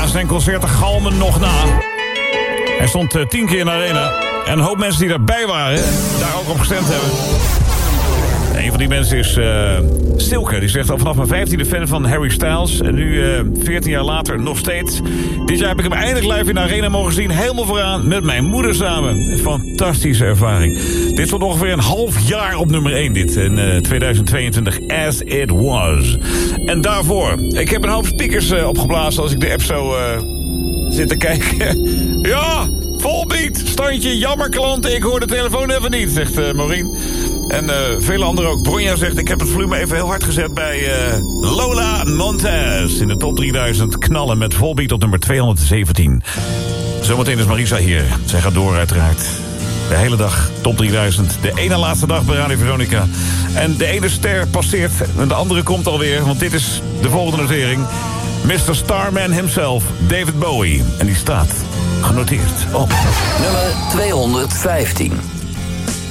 zijn concerten galmen nog na. Hij stond 10 keer in de arena. En een hoop mensen die daarbij waren, daar ook op gestemd hebben. Een van die mensen is Silke. Die zegt al vanaf mijn 15e fan van Harry Styles. En nu 14 jaar later nog steeds. Dit jaar heb ik hem eindelijk live in de arena mogen zien. Helemaal vooraan met mijn moeder samen. Een fantastische ervaring. Dit stond ongeveer een half jaar op nummer 1 dit. In 2022 As It Was. En daarvoor. Ik heb een hoop speakers opgeblazen als ik de app zo zit te kijken. Ja, volbeat. Standje, jammer klanten. Ik hoor de telefoon even niet, zegt Maureen. En vele anderen ook. Bronja zegt, ik heb het volume even heel hard gezet bij Lola Montez. In de top 3000 knallen met volbeat op nummer 217. Zometeen is Marisa hier. Zij gaat door uiteraard. De hele dag top 3000. De ene laatste dag bij Radio Veronica. En de ene ster passeert en de andere komt alweer. Want dit is de volgende notering. Mr. Starman himself, David Bowie. En die staat genoteerd op nummer 215.